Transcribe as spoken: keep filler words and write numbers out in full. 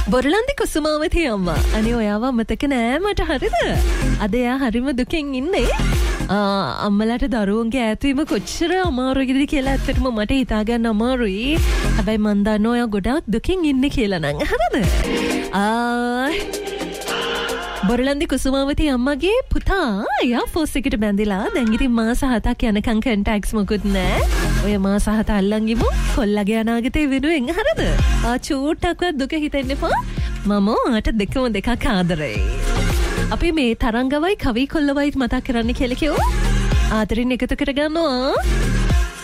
බොරලන්දි කුසුමාවති අම්මා. අනේ ඔයාව මතක නෑ මට හරිද? අද එයා හරිම දුකෙන් ඉන්නේ. අම්මලාට දරුවන්ගේ ඈත්වීම කොච්චර අමාරුයිද කියලා ඇත්තටම මට හිතා ගන්න අමාරුයි. හැබැයි මන් දන්නවා ඔයා ගොඩාක් දුකෙන් ඉන්නේ කියලා නං. හරිද? ආ බොරලන්දි කුසුමාවති අම්මගේ පුතා එයා ෆෝස් එකට බැඳිලා දැන් ඉතින් මාස හතක් යනකම් කන්ටැක්ට්ස් මොකුත් නෑ. ඔය මාස හත අල්ලන් ගිමු කොල්ලගේ අනාගතේ වෙනුවෙන්. හරිද? ආ චූට්ටක්වත් දුක හිතෙන්න එපා. මම ආට දෙකම දෙකක් ආදරේ. අපි මේ තරංගවයි කවි කොල්ලවයි මතක් කරන්න කියලා කිව්වා. ආදරෙන් එකතු කරගන්නවා.